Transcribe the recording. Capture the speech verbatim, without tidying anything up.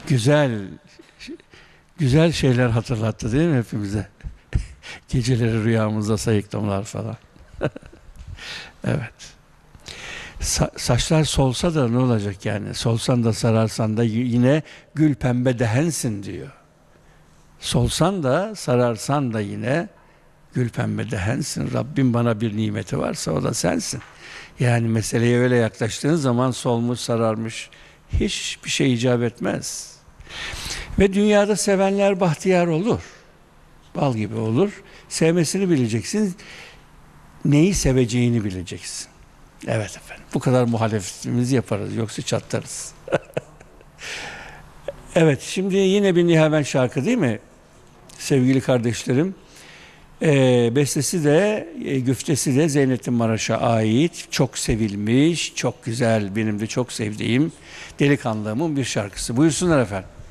Güzel, güzel şeyler hatırlattı değil mi hepimize? Geceleri rüyamızda sayıklamalar falan. Evet. Sa saçlar solsa da ne olacak yani? Solsan da sararsan da yine gül pembe dehensin diyor. Solsan da sararsan da yine gül pembe dehensin. Rabbim bana bir nimeti varsa o da sensin. Yani meseleye öyle yaklaştığın zaman solmuş sararmış hiçbir şey icap etmez. Ve dünyada sevenler bahtiyar olur. Bal gibi olur. Sevmesini bileceksin. Neyi seveceğini bileceksin. Evet efendim. Bu kadar muhalefetimizi yaparız. Yoksa çatlarız. Evet. Şimdi yine bir Nihaven şarkı değil mi? Sevgili kardeşlerim. Ee, bestesi de, e, güftesi de Zeynettin Maraş'a ait. Çok sevilmiş, çok güzel, benim de çok sevdiğim delikanlımın bir şarkısı. Buyursunlar efendim.